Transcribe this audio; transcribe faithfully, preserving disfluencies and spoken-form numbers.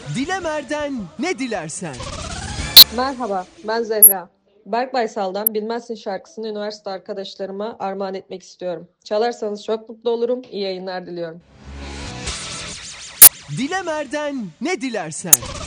Dilemer'den ne dilersen. Merhaba, ben Zehra. Berk Baysal'dan Bilmezsin şarkısını üniversite arkadaşlarıma armağan etmek istiyorum. Çalarsanız çok mutlu olurum. İyi yayınlar diliyorum. Dilemer'den ne dilersen.